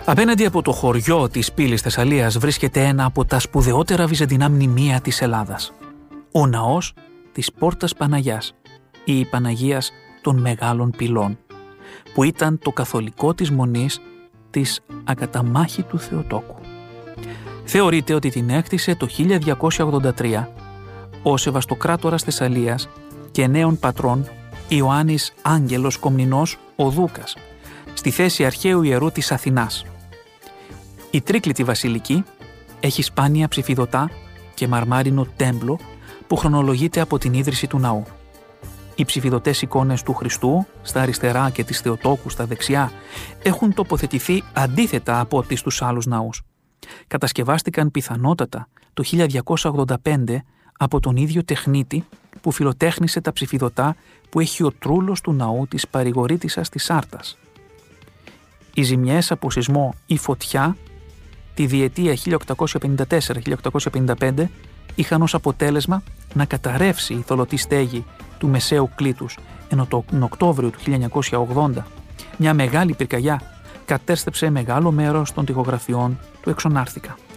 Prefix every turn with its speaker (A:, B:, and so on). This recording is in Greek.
A: Απέναντι από το χωριό της πύλης Θεσσαλίας βρίσκεται ένα από τα σπουδαιότερα βυζαντινά μνημεία της Ελλάδας. Ο ναός της Πόρτας Παναγιάς ή Παναγίας των Μεγάλων Πυλών, που ήταν το καθολικό της μονής της ακαταμάχητου Θεοτόκου. Θεωρείται ότι την έκτισε το 1283 ο Σεβαστοκράτορας Θεσσαλίας και νέων πατρών Ιωάννης Άγγελος Κομνηνός ο Δούκας, στη θέση αρχαίου ιερού της Αθηνάς. Η τρίκλητη βασιλική έχει σπάνια ψηφιδωτά και μαρμάρινο τέμπλο που χρονολογείται από την ίδρυση του ναού. Οι ψηφιδωτές εικόνες του Χριστού στα αριστερά και της Θεοτόκου στα δεξιά έχουν τοποθετηθεί αντίθετα από ό,τι στους άλλους ναούς. Κατασκευάστηκαν πιθανότατα το 1285 από τον ίδιο τεχνίτη που φιλοτέχνησε τα ψηφιδωτά που έχει ο τρούλος του ναού της Παρηγορήτισσας της Άρτας. Οι ζημιές από σεισμό ή φωτιά τη διετία 1854-1855 είχαν ως αποτέλεσμα να καταρρεύσει η θωλωτή στέγη του μεσαίου κλίτους, ενώ τον Οκτώβριο του 1980 μια μεγάλη πυρκαγιά κατέστρεψε μεγάλο μέρος των τοιχογραφιών του εξονάρθηκα.